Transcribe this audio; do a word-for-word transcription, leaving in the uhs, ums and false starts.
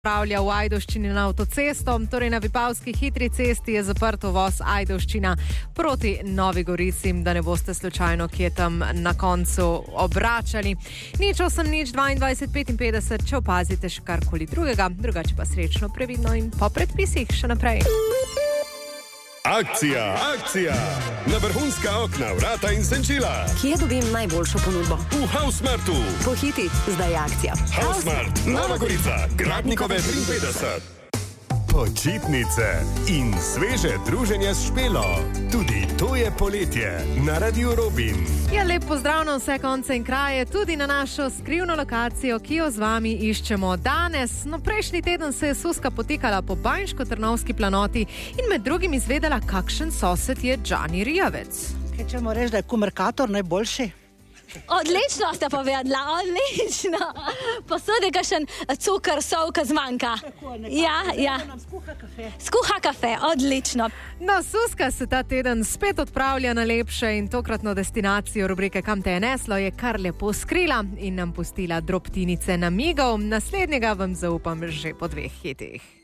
Pravlja v Ajdovščini na avtocesto, torej na Vipavski hitri cesti je zaprt uvoz Ajdovščina proti Novi Gorici, da ne boste slučajno kje tam na koncu obračali. Nič osem nič dvaindvajset petinpetdeset, če opazite še karkoli drugega, drugače pa srečno, previdno in po predpisih še naprej. Akcija, akcija! Na vrhunska okna, vrata in senčila. Kje dobim najboljšo ponudbo? V Hausmartu. Pohiti, zdaj je akcija. Hausmart, Nova Gorica, Gradnikove triinpetdeset. Počitnice in sveže druženje s Špelo. Tudi to je poletje na Radiu Robin. Ja, lep pozdrav na vse konce in kraje, tudi na našo skrivno lokacijo, ki jo z vami iščemo danes. No, prejšnji teden se je Suska potekala po Banjško-Trnovski planoti in med drugim izvedela, kakšen sosed je Džani Rijavec. Kaj ćemo reči, da je kumerkator najboljši? Odlično ste povedala, odlično. Posodi kakšen cukor, sol, ki zmanjka. Ja, ja. Skuha kafe. Skuha kafe, odlično. No, Suska se ta teden spet odpravlja na lepše in tokratno destinacijo rubrike Kam te je neslo je kar lepo skrila in nam pustila drobtinice namigov. Naslednjega vam zaupam že po dveh hitih.